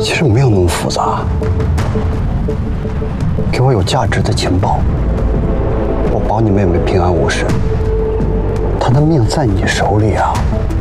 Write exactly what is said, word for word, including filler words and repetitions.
其实没有那么复杂。给我有价值的情报，我保你妹妹平安无事。她的命在你手里啊！